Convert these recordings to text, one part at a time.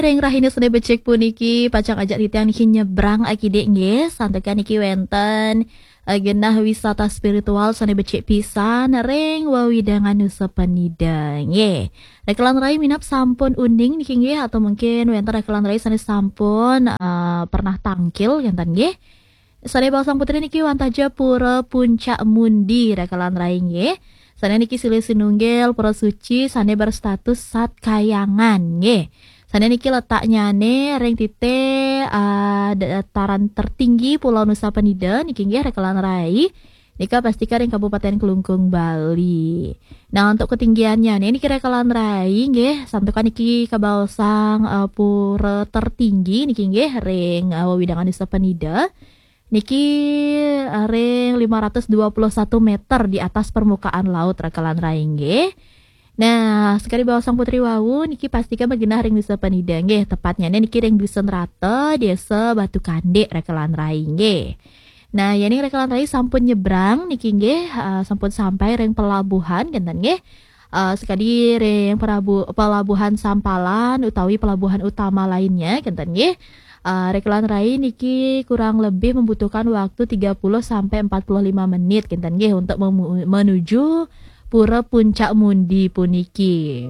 Ring rahina sene becek puniki pacang ajak titiang niki nyebrang akide nggih santekan niki wenten genah wisata spiritual sane becek pisan ring wawidangan Nusa Penida nggih. Rekelan rai minap sampun unding niki nggih atau mungkin wenten rekelan rai sane sampun pernah tangkil ngenten nggih. Sane Balsang Putri niki wantaja pura puncak mundi rekelan rai nggih. Sane niki silih sinunggil pura suci sane berstatus sat kayangan nggih. Sana niki letaknya nih ring tite dataran tertinggi Pulau Nusa Penida niki nggih rekelan rai. Nika pastikan ring Kabupaten Kelungkung Bali. Nah untuk ketinggiannya nih niki rekelan rai nggih santukan niki kabalsang pura tertinggi niki nggih ring wewidangan Nusa Penida. Niki ring 521 meter di atas permukaan laut rekelan rai nggih. Nah, sekali bawa sang putri wawu niki pastikan baginah ring Nusa Penida nggih, tepatnya niki ring Dusun Rata, Desa Batu Kande rekelan rai nggih. Nah, yani rekelan rai sampun nyebrang niki nggih sampun sampai ring pelabuhan genten nggih. Sekali ring pelabuhan Sampalan utawi pelabuhan utama lainnya genten nggih. Rekelan rai niki kurang lebih membutuhkan waktu 30 sampai 45 menit genten nggih untuk menuju Pura Puncak Mundi puniki.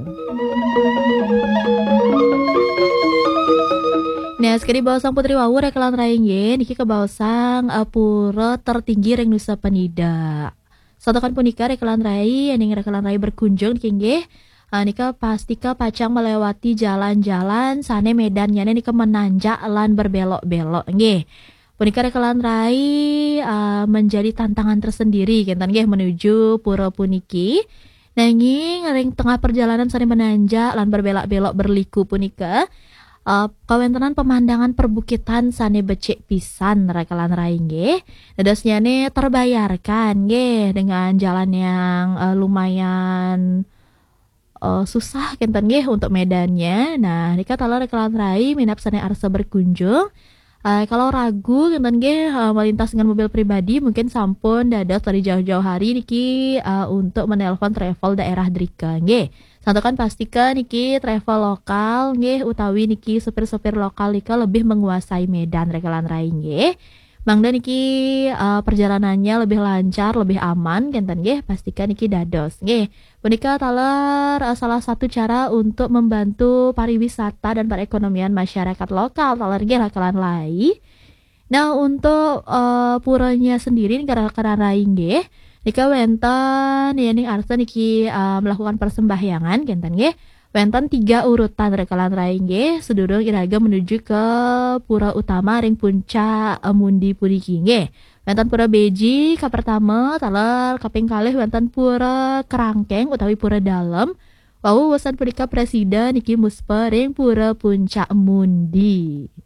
Nah, sekali bawa sang putri wawu rekelan rai nggih niki kebausang pura tertinggi ring Nusa Penida. Satokan punika rekelan rai ning rekelan rai berkunjung niki nggih. Nika pastika pacang melewati jalan-jalan sane medannya nika menanjak lan berbelok-belok nggih. Punika rekelan rai menjadi tantangan tersendiri genten nggih menuju pura puniki. Nanging ring tengah perjalanan sane menanjak lan berbelok-belok berliku punika kawentenan pemandangan perbukitan sane becek pisan rekelan rai nggih. Dadosnya ne terbayarkan nggih dengan jalan yang lumayan susah genten nggih untuk medannya. Nah, nika tala rekelan rai minap sane arsa berkunjung. Kalau ragu genten nggih melintas dengan mobil pribadi mungkin sampun dados dari jauh-jauh hari niki untuk menelpon travel daerah Drika nggih. Santokan pastikan niki travel lokal nggih utawi niki supir-supir lokal nika lebih menguasai medan rekelan rai nggih. Mangda niki perjalanannya lebih lancar, lebih aman genten nggih pastikan niki dados nggih. Punika taler salah satu cara untuk membantu pariwisata dan perekonomian masyarakat lokal taler nggih rekelan rai. Nah, untuk puranya sendiri rekelan rai nggih nika wenten yani arsa niki melakukan persembahyangan genten nggih. Wenten 3 urutan rekelan rai nggih sedurung iraga menuju ke pura utama ring Puncak Mundi puniki nggih. Wenten pura Beji ka pertama taler kaping kalih wenten pura Kerangkeng utawi pura Dalem. Wau wesan punika presiden niki muspa ring pura Puncak Mundi.